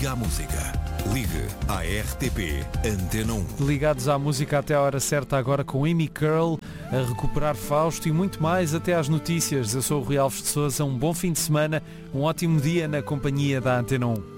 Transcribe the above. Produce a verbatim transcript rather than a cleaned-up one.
Liga à Música. Ligue à R T P Antena um. Ligados à música até a hora certa agora com Amy Curl, a recuperar Fausto e muito mais até às notícias. Eu sou o Rui Alves de Sousa, um bom fim de semana, um ótimo dia na companhia da Antena um.